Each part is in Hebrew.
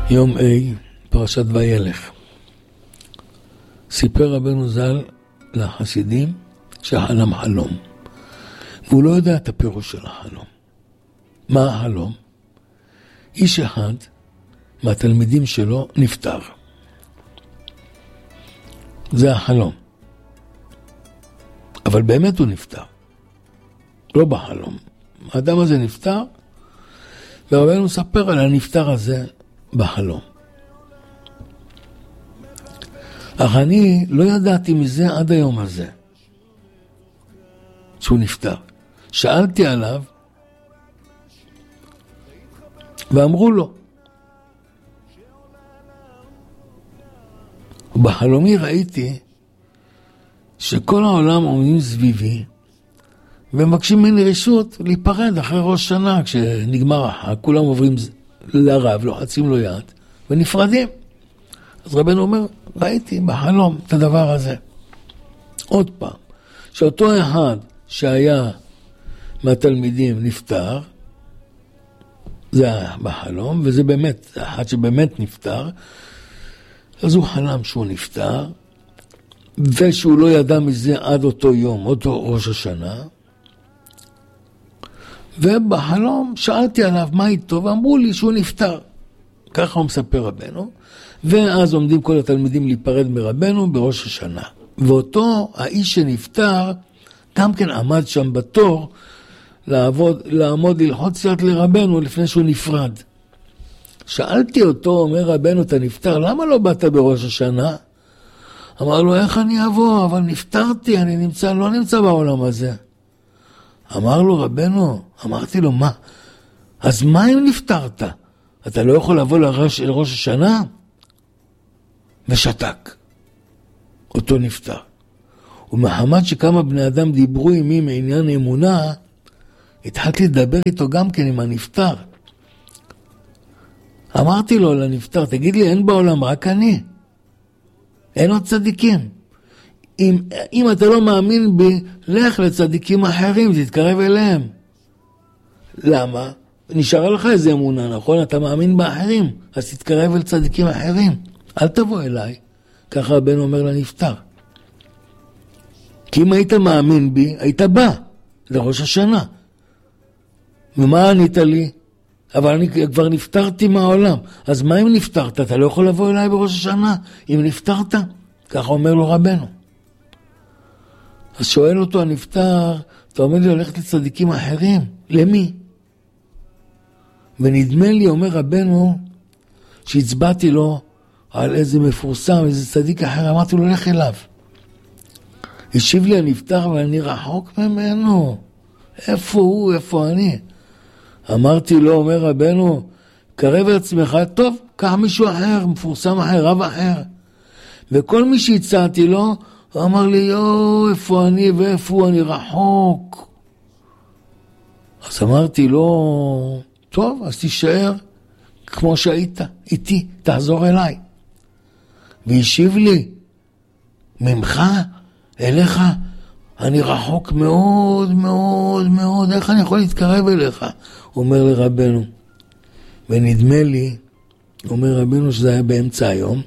יום A, פרשת וילך. סיפר רבנו ז"ל לחסידים שחלם חלום. והוא לא יודע את הפירוש של החלום. מה החלום? איש אחד מהתלמידים שלו נפטר. זה החלום. אבל באמת הוא נפטר. לא בחלום. האדם הזה נפטר, ורבנו מספר על הנפטר הזה בחלום. אך אני לא ידעתי מזה עד היום הזה, שהוא נפטר. שאלתי עליו, ואמרו לו. ובחלומי ראיתי שכל העולם עומדים סביבי, ומבקשים ממני רשות להיפרד אחרי ראש שנה, כשנגמר החג, כולם עוברים לרב, לוחצים לו יד, ונפרדים. אז רבנו אומר, ראיתי בחלום את הדבר הזה. עוד פעם, שאותו אחד שהיה מהתלמידים נפטר, זה היה בחלום, וזה באמת, אחד שבאמת נפטר, אז הוא חלם שהוא נפטר, ושהוא לא ידע מזה עד אותו יום, אותו ראש השנה, ובחלום שאלתי עליו מה איתו, ואמרו לי שהוא נפטר. ככה הוא מספר רבנו, ואז עומדים כל התלמידים להיפרד מרבנו בראש השנה. ואותו האיש שנפטר, גם כן עמד שם בתור, לעמוד ללחוץ יד לרבנו לפני שהוא נפרד. שאלתי אותו, אומר רבנו, אתה נפטר, למה לא באת בראש השנה? אמר לו, איך אני אבוא? אבל נפטרתי, אני לא נמצא בעולם הזה. אמר לו רבנו, אמרתי לו, מה? אז מה אם נפטרת? אתה לא יכול לבוא לראש השנה? ושתק. אותו נפטר. ומחמד שכמה בני אדם דיברו עמי מעניין אמונה, התחלתי לדבר איתו גם כן עם הנפטר. אמרתי לו לנפטר, תגיד לי, אין בעולם רק אני? אין עוד צדיקים. אם אתה לא מאמין בי, לך לצדיקים אחרים, תתקרב אליהם. למה? נשארה לך איזה אמונה, נכון? אתה מאמין באחרים, אז תתקרב אל צדיקים אחרים. אל תבוא אליי. ככה רבנו אומר לנפטר. כי אם היית מאמין בי, היית בא לראש השנה. ומה ענית לי? אבל אני כבר נפטרתי מהעולם. אז מה אם נפטרת? אתה לא יכול לבוא אליי בראש השנה אם נפטרת? ככה אומר לו רבנו. אז שואל אותו הנפטר, אתה אומר לי הולכת לצדיקים אחרים? למי? ונדמה לי, אומר רבנו, שהצבעתי לו על איזה מפורסם, איזה צדיק אחר, אמרתי לו, לך אליו. השיב לי הנפטר, אבל אני רחוק ממנו. איפה הוא? איפה אני? אמרתי לו, אומר רבנו, קרב על עצמך, טוב, קח מישהו אחר, מפורסם אחר, רב אחר. וכל מי שהצעתי לו, הוא אמר לי, איפה אני ואיפה הוא, אני רחוק. אז אמרתי לו, טוב, אז תישאר כמו שהיית, איתי, תחזור אליי. והשיב לי, ממך, אליך, אני רחוק מאוד מאוד מאוד, איך אני יכול להתקרב אליך? הוא אומר לרבנו, ונדמה לי, אומר רבנו שזה היה באמצע היום,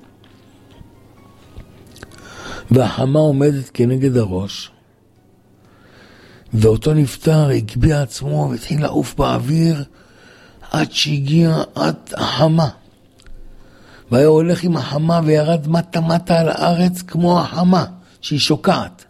והחמה עומדת כנגד הראש, ואותו נפטר, הגביע עצמו והתחיל לעוף באוויר, עד שהגיע עד החמה. והיה הולך עם החמה וירד מטה על הארץ כמו החמה, שהיא שוקעת.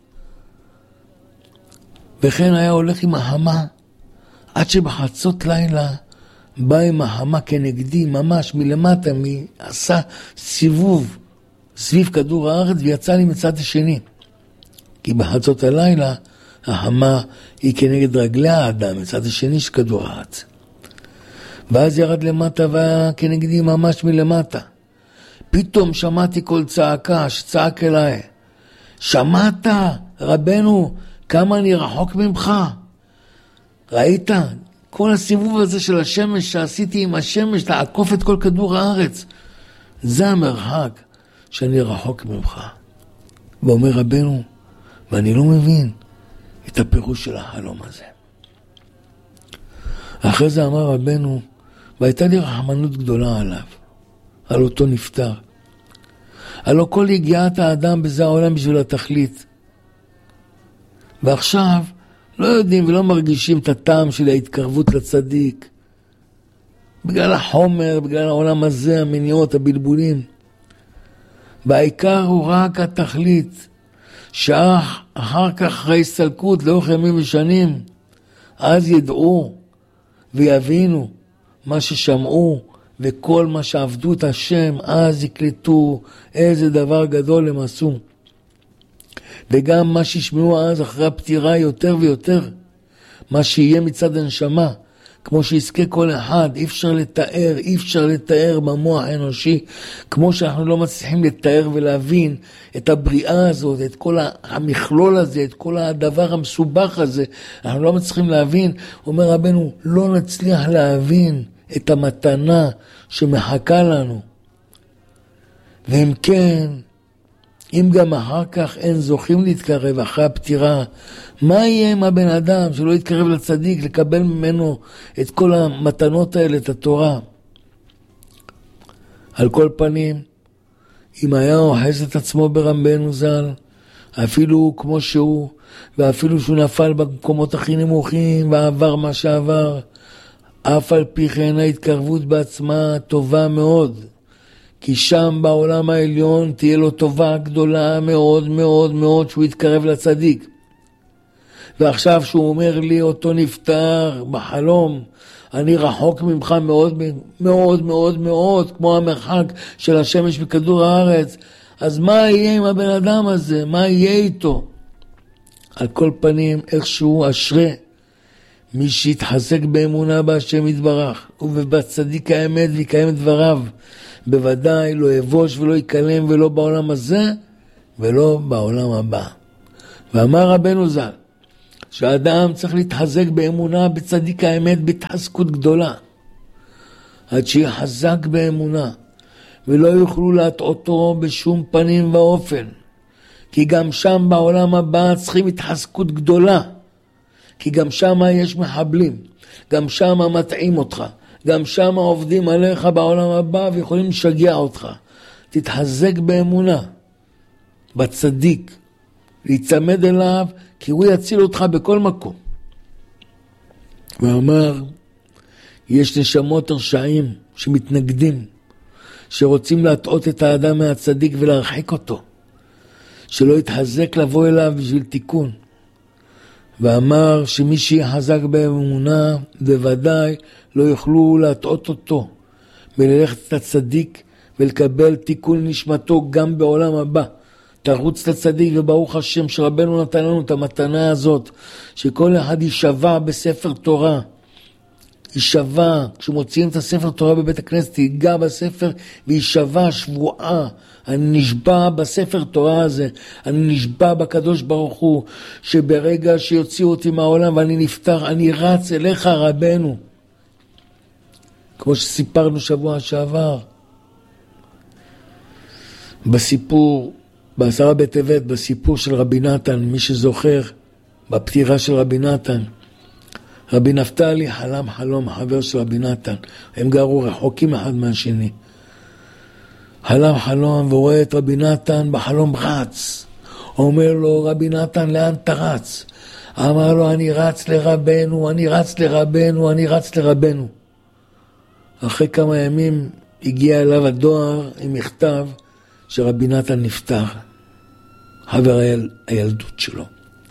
וכן היה הולך עם החמה, עד שבחצות לילה, בא עם החמה כנגדי, ממש מלמטה, עשה סיבוב סביב כדור הארץ, ויצא לי מצד השני. כי בחצות הלילה, החמה היא כנגד רגלי האדם, מצד השני של כדור הארץ. ואז ירד למטה והיה כנגדי ממש מלמטה. פתאום שמעתי קול צעקה שצעק אליי, שמעת רבנו כמה אני רחוק ממך? ראית? כל הסיבוב הזה של השמש שעשיתי עם השמש לעקוף את כל כדור הארץ, זה המרחק שאני רחוק ממך. ואומר רבנו, ואני לא מבין את הפירוש של החלום הזה. אחרי זה אמר רבנו, והייתה לי רחמנות גדולה עליו. על אותו נפטר. הלא כל יגיעת האדם בזה העולם בשביל התכלית. ועכשיו לא יודעים ולא מרגישים את הטעם של ההתקרבות לצדיק. בגלל החומר, בגלל העולם הזה, המניעות, הבלבולים. בעיקר הוא רק התכלית. שאחר כך אחרי הסתלקות לאורך ימים ושנים, אז ידעו ויבינו מה ששמעו וכל מה שעבדו את השם, אז יקלטו איזה דבר גדול הם עשו. וגם מה שישמעו אז אחרי הפטירה יותר ויותר, מה שיהיה מצד הנשמה, כמו שיזכה כל אחד, אי אפשר לתאר במוח האנושי, כמו שאנחנו לא מצליחים לתאר ולהבין את הבריאה הזאת, את כל המכלול הזה, את כל הדבר המסובך הזה, אנחנו לא מצליחים להבין. אומר רבנו, לא נצליח להבין את המתנה שמחכה לנו. ואם כן, אם גם אחר כך אין זוכים להתקרב אחרי הפטירה, מה יהיה עם הבן אדם שלא יתקרב לצדיק, לקבל ממנו את כל המתנות האלה, את התורה? על כל פנים, אם היה אוחז את עצמו ברבנו ז"ל, אפילו כמו שהוא, ואפילו שהוא נפל במקומות הכי נמוכים ועבר מה שעבר, אף על פי כן ההתקרבות בעצמה טובה מאוד, כי שם בעולם העליון תהיה לו טובה גדולה מאוד מאוד מאוד שהוא יתקרב לצדיק. ועכשיו שהוא אומר לי, אותו נפטר בחלום, אני רחוק ממך מאוד מאוד מאוד מאוד, כמו המרחק של השמש מכדור הארץ, אז מה יהיה עם הבן אדם הזה? מה יהיה איתו? על כל פנים, איכשהו אשרה מי שיתחזק באמונה בהשם יתברך, ובצדיק האמת ויקיים את דבריו, בוודאי לא יבוש ולא יקלם, ולא בעולם הזה ולא בעולם הבא. ואמר רבנו ז"ל, שהאדם צריך להתחזק באמונה בצדיק האמת בהתחזקות גדולה, עד שיהיה חזק באמונה, ולא יוכלו להטעותו בשום פנים ואופן, כי גם שם בעולם הבא צריכים התחזקות גדולה, כי גם שם יש מחבלים, גם שם מטעים אותך, גם שם עובדים עליך בעולם הבא ויכולים לשגע אותך. תתחזק באמונה, בצדיק, להצמד אליו, כי הוא יציל אותך בכל מקום. ואמר, יש נשמות רשעים שמתנגדים, שרוצים להטעות את האדם מהצדיק ולהרחיק אותו, שלא יתחזק לבוא אליו בשביל תיקון. ואמר שמי שיחזק באמונה בוודאי לא יוכלו להטעות אותו וללכת לצדיק ולקבל תיקון נשמתו גם בעולם הבא. תרוץ לצדיק, וברוך השם שרבנו נתן לנו את המתנה הזאת, שכל אחד יישבע בספר תורה, יישבע, כשמוציאים את הספר תורה בבית הכנסת, ייגע בספר ויישבע שבועה, אני נשבע בספר תורה הזה, אני נשבע בקדוש ברוך הוא, שברגע שיוציאו אותי מהעולם ואני נפטר, אני רץ אליך רבנו, כמו שסיפרנו שבוע שעבר, בסיפור, בעשרה בטבת, בסיפור של רבי נתן, מי שזוכר, בפטירה של רבי נתן, רבי נפתלי חלם חלום, חבר של רבי נתן, הם גרו רחוקים אחד מהשני, חלם חלום ורואה את רבי נתן בחלום רץ, אומר לו, רבי נתן לאן אתה רץ? אמר לו, אני רץ לרבנו, אני רץ לרבנו, אני רץ לרבנו. אחרי כמה ימים הגיע אליו הדואר עם מכתב שרבי נתן נפטר, חבר הילדות שלו.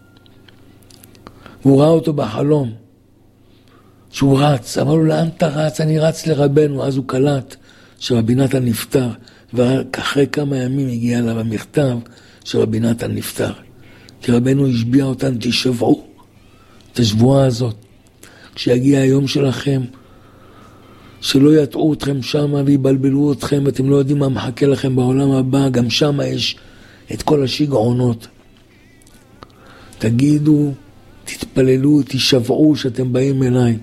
והוא ראה אותו בחלום שהוא רץ, אמר לו, לאן אתה רץ? אני רץ לרבנו. אז הוא קלט שרבי נתן נפטר, ואחרי כמה ימים הגיע אליו המכתב שרבי נתן נפטר, כי רבנו השביע אותם, תשבעו את השבועה הזאת, כשיגיע היום שלכם, שלא יטעו אתכם שם ויבלבלו אתכם, אתם לא יודעים מה מחכה לכם בעולם הבא, גם שם יש את כל השיגעונות. תגידו, תתפללו, תשבעו שאתם באים אליי.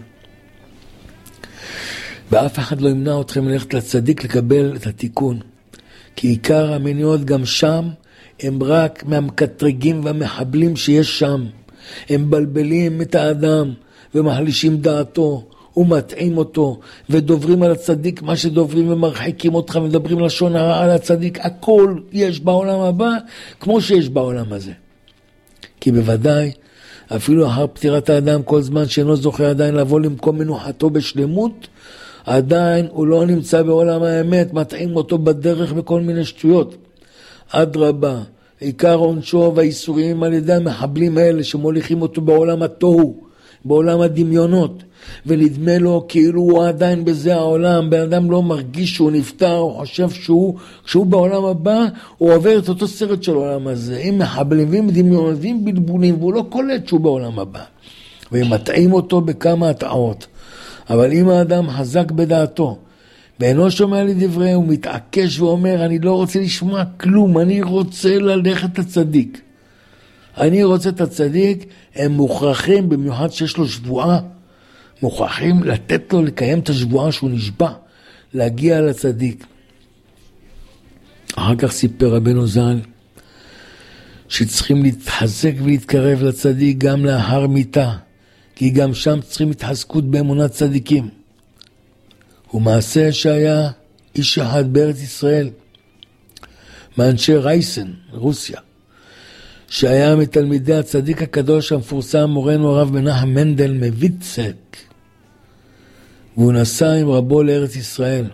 ואף אחד לא ימנע אתכם ללכת לצדיק לקבל את התיקון. כי עיקר המניעות גם שם הם רק מהמקטרגים והמחבלים שיש שם. הם בלבלים את האדם ומחלישים דעתו ומטעים אותו, ודוברים על הצדיק מה שדוברים ומרחיקים אותך, ומדברים לשון הרע על הצדיק. הכל יש בעולם הבא כמו שיש בעולם הזה. כי בוודאי, אפילו אחר פטירת האדם, כל זמן שאינו זוכה עדיין לבוא למקום מנוחתו בשלמות, עדיין הוא לא נמצא בעולם האמת, מטעים אותו בדרך בכל מיני שטויות. אדרבה, עיקר עונשו והאיסורים על ידי המחבלים האלה שמוליכים אותו בעולם התוהו, בעולם הדמיונות, ונדמה לו כאילו הוא עדיין בזה העולם. בן אדם לא מרגיש שהוא נפטר, הוא חושב כשהוא בעולם הבא, הוא עובר את אותו סרט של העולם הזה, עם מחבלים ועם דמיונות ועם בלבולים, והוא לא קולט שהוא בעולם הבא. והם מטעים אותו בכמה הטעות. אבל אם האדם חזק בדעתו, ואינו שומע לי דברי, הוא מתעקש ואומר, אני לא רוצה לשמוע כלום, אני רוצה ללכת לצדיק. אני רוצה את הצדיק, הם מוכרחים, במיוחד שיש לו שבועה, מוכרחים לתת לו לקיים את השבועה שהוא נשבע, להגיע לצדיק. אחר כך סיפר רבנו ז"ל, שצריכים להתחזק ולהתקרב לצדיק גם לאחר מיתה, כי גם שם צריכים התחזקות באמונת צדיקים. ומעשה שהיה איש אחד בארץ ישראל, מאנשי רייסן, רוסיה, שהיה מתלמידי הצדיק הקדוש המפורסם מורנו הרב מנחם מנדל מוויצק, והוא נסע עם רבו לארץ ישראל.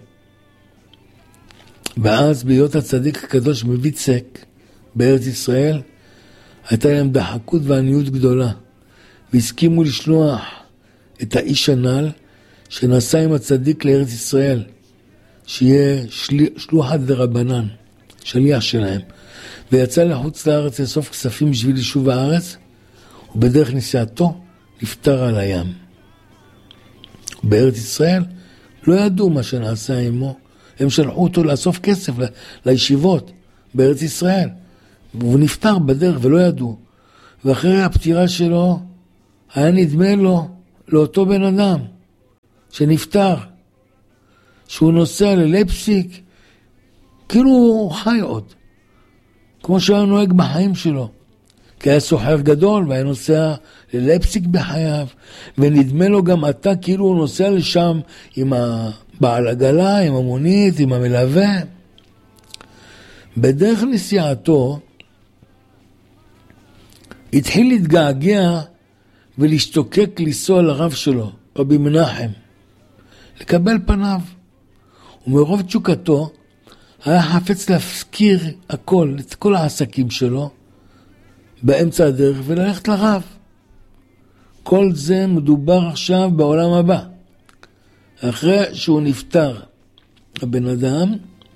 ואז בהיות הצדיק הקדוש מוויצק בארץ ישראל, הייתה להם דחקות ועניות גדולה, והסכימו לשלוח את האיש הנ"ל שנסע עם הצדיק לארץ ישראל, שיהיה שלוחת דרבנן, שליח שלהם, ויצא לחוץ לארץ לאסוף כספים בשביל יישוב הארץ, ובדרך נסיעתו נפטר על הים. בארץ ישראל לא ידעו מה שנעשה עמו, הם שלחו אותו לאסוף כסף לישיבות בארץ ישראל, והוא נפטר בדרך ולא ידעו. ואחרי הפטירה שלו היה נדמה לו לאותו בן אדם שנפטר, שהוא נוסע ללייפציג, כאילו הוא חי עוד, כמו שהיה נוהג בחיים שלו, כי היה סוחר גדול והיה נוסע ללייפציג בחייו, ונדמה לו גם עתה כאילו הוא נוסע לשם עם בעל עגלה, עם המונית, עם המלווה. בדרך נסיעתו התחיל להתגעגע ולהשתוקק לנסוע לרב שלו, רבי מנחם, לקבל פניו. ומרוב תשוקתו היה חפץ להפקיר הכל, את כל העסקים שלו, באמצע הדרך וללכת לרב. כל זה מדובר עכשיו בעולם הבא. אחרי שהוא נפטר הבן אדם,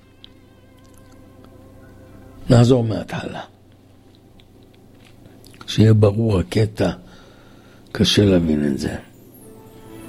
נעזור מההתחלה. שיהיה ברור הקטע, קשה להבין את זה.